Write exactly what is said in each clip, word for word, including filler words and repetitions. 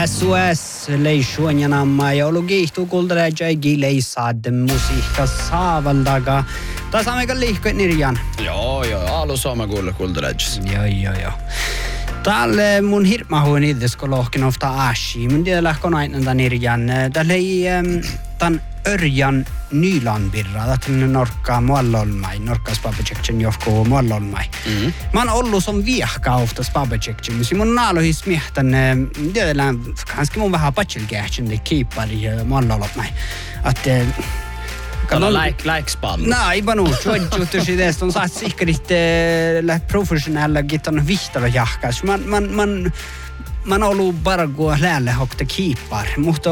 S O S leisuanjanamma ja ollut kiihtuu kultareja leisaad musiikka saavaldaga. Tässä on aika liikkoit nirjan. Joo, joo. Alu sama kuulle kultarejas. Joo, joo, joo. Täällä mun hirmahuin itse, kun lohkin ofta ashi. Mun tiedä lähkö aina tämän nirjan. Täällä ei tämän Örjan Nylandbirra, tällainen norkkaa muallolmai, norkkaa spabajeksen johkuu muallolmai. Mm-hmm. Mä oon ollut som viehkaa ofta spabajeksen, mutta mun naalohis miehtän, tiedellään, kanske mun vähän patselkähtsen, det kiippari muallolmai. Att Kalla like like spam. Nej, bara nog. Jag tror ju det som sagt säkert la professionella gitarren vihtava jahkas. Man man man man har ollut bara gå lälle hokta keepar. Mutta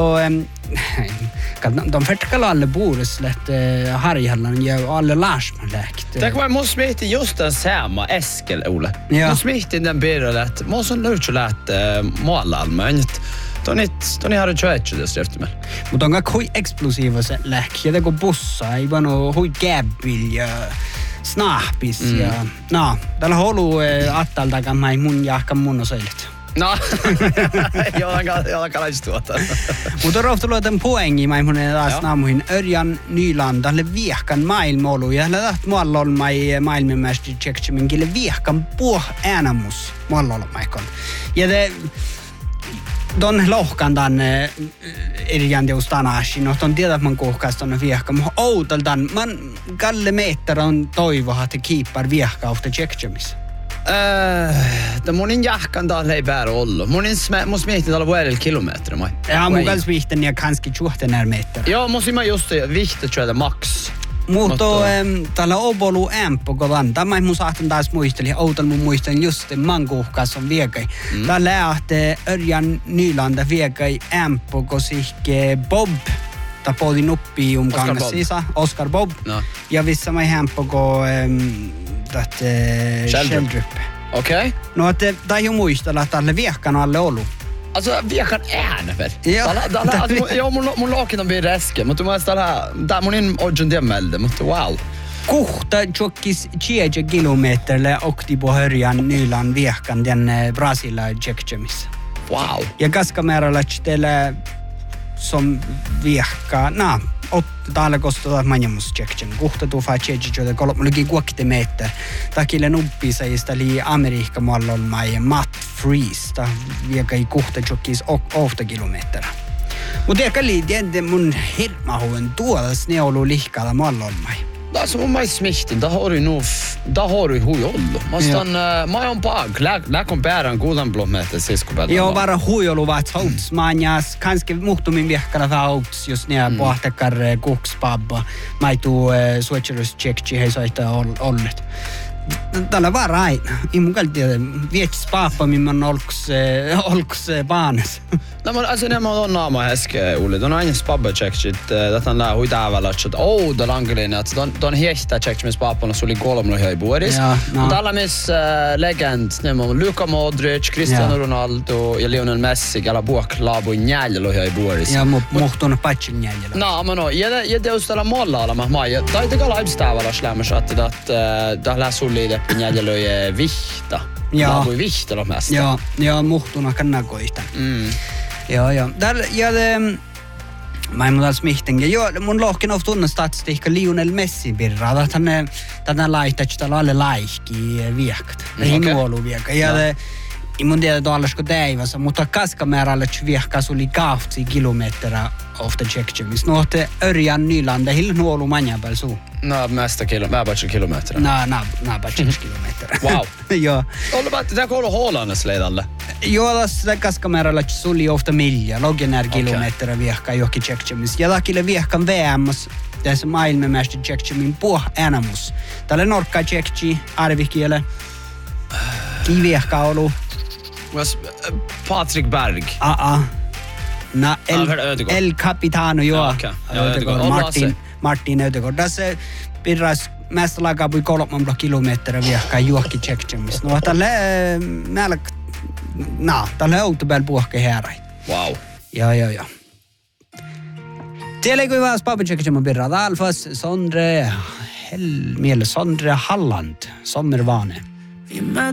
de förtkalla alle boruslet harjallan ja alle larsman läkt. Det var måste smita just den samma Eskel Ole. Ja. Måste smita in den berlet. Måste nu lät målalmönt. Tonit toni har tjötjö det efter mig. Mutta on kaikki explosiiva se läk. Ja teko bussa, ei vaan hui gäbbil ja snahpis mm. ja no, tällä holu attaltakaan mai mun jahkan mun osailet. No, joo, joo, kalais tuota. Mutta rohtu luotan poengi, mä mun taas naamuhin Örjan Nyland, tälle viehkan maailmolu, ja tällä taht muallolmai maailmanmästi tsektsimin, kille viehkan puh äänamus muallolmaikon. Ja te don lohkan tämän Örjan teustanashi, no ton tiedät man kuhkaas tonne viehkan, mutta outaltan, man kalle meetter on toivoa, että kiippar viehka ofta tseksimis. Uh, det monin jahkan täällä ei bära olla. Monin måste smita täällä vuodella kilometriä mai. Ja mun kanssa vihten ja kanske tjuhten är meter. Joo, måste man just vihta tror jag max. Mutta täällä obolu ämpö kodan. Tämä ei mun saatan taas muisteli. Outal mun muistelin just mankuhkas on viekai. Mm. Täällä lähtee Örjan Nylanda viekai ämpö kosihke Bob. Ta podi nuppi um kangas sisa. Oscar Bob. No. Ja vissa mai ämpö ko dat Sheldrup. Okej. Okay. No att det är ju muistella att alla veckan alla ollut. Alltså veckan är väl. Ja. Där där jag mun mun laken blir reske, mutta mä stalla där mun in ogen demelde, mutta wow. Kuhta chokis tjugo kilometerle okti på Örjan Nyland veckan den Brasila tjekchemis. Wow. Ja kaskameralla tele som vecka. Na, otta täällä kostaa manjamus tjekchen. Kuhta tu fa tjekchi jota kolmulugi kuokte meter. Takille nuppi saista li Amerikka muallolmai Matt Freeze. Ta viekai kuhta chokis ofta kilometer. Mutta ehkä liitin mun hirmahuen tuodas neulu lihkalla muallolmai. Det som om mig smitten, där har du nog där har du hui ollu. Måstan mä on pag, lä läkon päärän kuudan blometer siskopäällä. Joo, bara hui ollu vaat houts manjas, kanske muhtumin viehkalla houts, jos ne pohtakar kukspabba. Mä tuu switcherus tjekchi hei saita ollet. Tällä var aina. I mun kalti vietsis pappa mimman olks olks baanes. No men alltså när man då namma häske Olle, då är en spabba checkshit att han lär hur där väl att oh då langlin att de de hesta check med pappa och så ligger golom och höj boris. Och alla mis legend nämligen Luka Modric, Cristiano Ronaldo och Lionel Messi alla bok labo njäl och höj boris. Ja mohton patch njäl. No men no, ja ja det är måla alla med mig. Det är det galla stävlar slämmer så att det det lär solide pinjäljö vihta. Ja, voi vihta lo mest. Ja, ja muhtuna kannakoista. Mm. Ja, ja. Där ja det mä en mulla smihten. Ja jo mun lohken of tunna statistiikka Lionel Messi birra. Tänne tänne laittaa tällä alle laikki viekkat. Ei nuolu viekka. Ja det i mun tiedä tuollasko teivassa, mutta kaskamäärällä viekka suli kahtsi kilometriä ofta tjekchemis. No te Örjan Nylanda hill nuolu manjapel suu. No mesta kilo, mä bara kilometer. No, no, no bara kilometer. Wow. Joo. Olla bara det går hålandes leidalle. Joo, tässä kaskamäärällä suli ofta milja, logener kilometriä viekka johonkin tjekchemis. Ja takille viekkan V M:ssä tässä maailmanmästä tjekchemin puh enamus. Tälle norkka tjekchi arvikiele. Kiviekka olu. Was Patrik Berg. Ah, na el el capitano joo. Martin Martin Ödegård. Tässä pirras mästä lakapui kolmantena kilometriä viekkaan juokki tjekchemis. No tälle nälk na tälle autobel puhke härai. Wow. Ja ja ja. Tiellä kun vas pappa tjekchemin pirra Alfas Sondre hel miele Sondre Halland sommervane.